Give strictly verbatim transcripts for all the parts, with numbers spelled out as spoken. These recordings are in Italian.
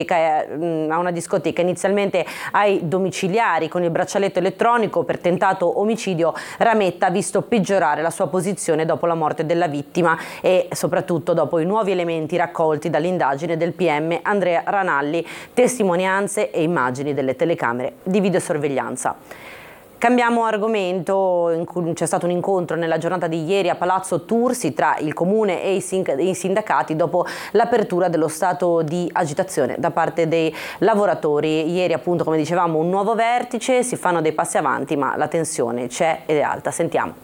a una discoteca, inizialmente ai domiciliari con il braccialetto elettronico per tentato omicidio. Rametta ha visto peggiorare la sua posizione dopo la morte della vittima e soprattutto dopo i nuovi elementi raccolti dall'indagine del P M Andrea Ranalli, testimonianze e immagini delle telecamere di videosorveglianza. Cambiamo argomento. C'è stato un incontro nella giornata di ieri a Palazzo Tursi tra il Comune e i sindacati dopo l'apertura dello stato di agitazione da parte dei lavoratori. Ieri, appunto, come dicevamo, un nuovo vertice, si fanno dei passi avanti, ma la tensione c'è ed è alta. Sentiamo.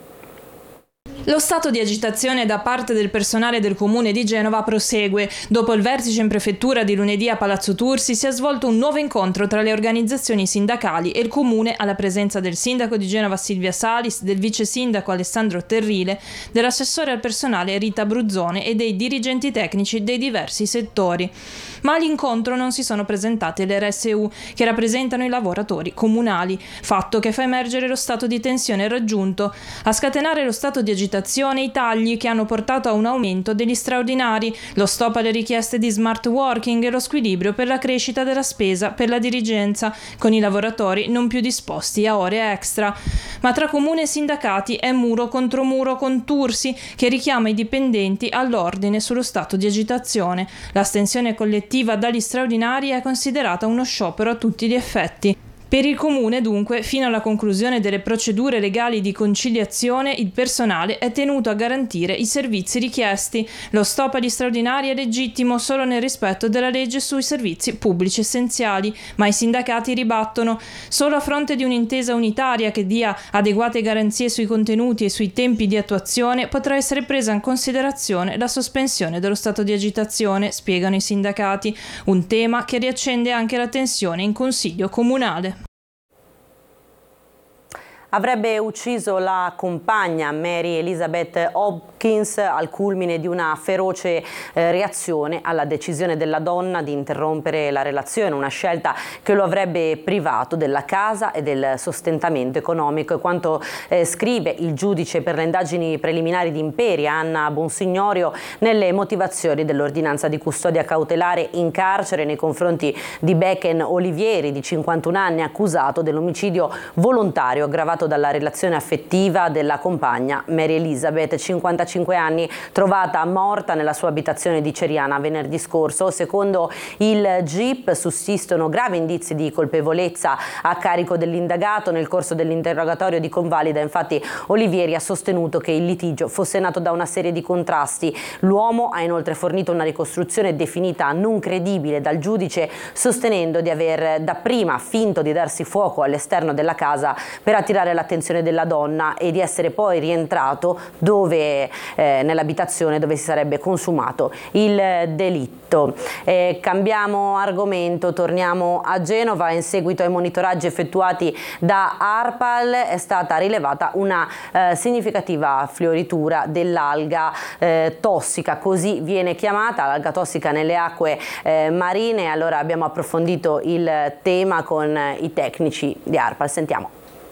Lo stato di agitazione da parte del personale del Comune di Genova prosegue. Dopo il vertice in prefettura di lunedì a Palazzo Tursi si è svolto un nuovo incontro tra le organizzazioni sindacali e il Comune alla presenza del sindaco di Genova Silvia Salis, del vice sindaco Alessandro Terrile, dell'assessore al personale Rita Bruzzone e dei dirigenti tecnici dei diversi settori. Ma all'incontro non si sono presentate le R S U che rappresentano i lavoratori comunali, fatto che fa emergere lo stato di tensione raggiunto. A scatenare lo stato di agitazione i tagli che hanno portato a un aumento degli straordinari, lo stop alle richieste di smart working e lo squilibrio per la crescita della spesa per la dirigenza, con i lavoratori non più disposti a ore extra. Ma tra comune e sindacati è muro contro muro con Tursi, che richiama i dipendenti all'ordine sullo stato di agitazione. L'astensione collettiva dagli straordinari è considerata uno sciopero a tutti gli effetti. Per il Comune, dunque, fino alla conclusione delle procedure legali di conciliazione, il personale è tenuto a garantire i servizi richiesti. Lo stop agli straordinari è legittimo solo nel rispetto della legge sui servizi pubblici essenziali, ma i sindacati ribattono. Solo a fronte di un'intesa unitaria che dia adeguate garanzie sui contenuti e sui tempi di attuazione potrà essere presa in considerazione la sospensione dello stato di agitazione, spiegano i sindacati, un tema che riaccende anche la tensione in Consiglio Comunale. Avrebbe ucciso la compagna Mary Elizabeth Hopkins al culmine di una feroce eh, reazione alla decisione della donna di interrompere la relazione, una scelta che lo avrebbe privato della casa e del sostentamento economico. E quanto eh, scrive il giudice per le indagini preliminari di Imperia, Anna Bonsignorio, nelle motivazioni dell'ordinanza di custodia cautelare in carcere nei confronti di Becken Olivieri, di cinquantuno anni, accusato dell'omicidio volontario aggravato dalla relazione affettiva della compagna Mary Elizabeth, cinquantacinque anni, trovata morta nella sua abitazione di Ceriana venerdì scorso. Secondo il G I P sussistono gravi indizi di colpevolezza a carico dell'indagato. Nel corso dell'interrogatorio di convalida, infatti, Olivieri ha sostenuto che il litigio fosse nato da una serie di contrasti. L'uomo ha inoltre fornito una ricostruzione definita non credibile dal giudice, sostenendo di aver dapprima finto di darsi fuoco all'esterno della casa per attirare l'attenzione della donna e di essere poi rientrato dove, eh, nell'abitazione dove si sarebbe consumato il delitto. Eh, cambiamo argomento, torniamo a Genova. In seguito ai monitoraggi effettuati da ARPAL è stata rilevata una eh, significativa fioritura dell'alga eh, tossica, così viene chiamata, l'alga tossica nelle acque eh, marine. Allora abbiamo approfondito il tema con i tecnici di ARPAL. Sentiamo.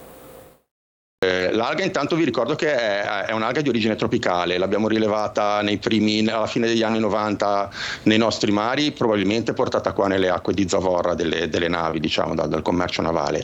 L'alga, intanto vi ricordo che è, è un'alga di origine tropicale, l'abbiamo rilevata nei primi, alla fine degli anni novanta nei nostri mari, probabilmente portata qua nelle acque di zavorra delle, delle navi, diciamo, dal, dal commercio navale.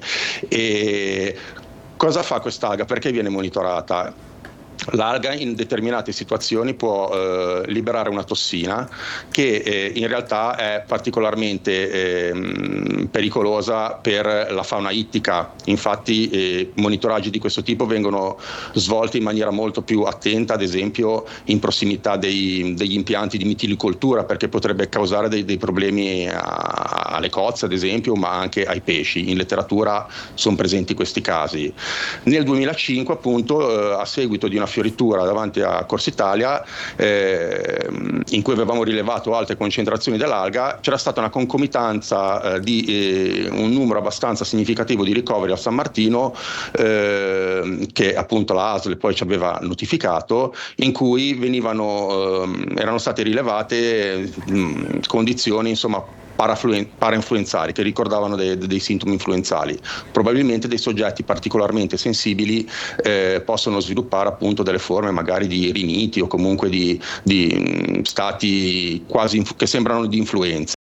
E cosa fa quest'alga? Perché viene monitorata? L'alga in determinate situazioni può eh, liberare una tossina che eh, in realtà è particolarmente eh, pericolosa per la fauna ittica. Infatti eh, monitoraggi di questo tipo vengono svolti in maniera molto più attenta, ad esempio in prossimità dei, degli impianti di mitilicoltura, perché potrebbe causare dei, dei problemi a, alle cozze, ad esempio, ma anche ai pesci. In letteratura sono presenti questi casi. Nel duemilacinque, appunto, eh, a seguito di una fioritura davanti a Corsa Italia, eh, in cui avevamo rilevato alte concentrazioni dell'alga, c'era stata una concomitanza eh, di eh, un numero abbastanza significativo di ricoveri a San Martino, eh, che appunto la A S L poi ci aveva notificato, in cui venivano, eh, erano state rilevate mh, condizioni, insomma, parainfluenzali, che ricordavano dei, dei sintomi influenzali. Probabilmente dei soggetti particolarmente sensibili eh, possono sviluppare appunto delle forme magari di riniti o comunque di, di stati quasi inf- che sembrano di influenza.